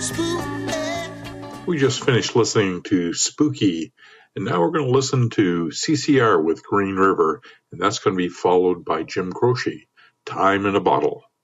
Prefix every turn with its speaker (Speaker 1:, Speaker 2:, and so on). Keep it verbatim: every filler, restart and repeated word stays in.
Speaker 1: We just finished listening to Spooky, and now we're going to listen to C C R with Green River, and that's going to be followed by Jim Croce, Time in a Bottle.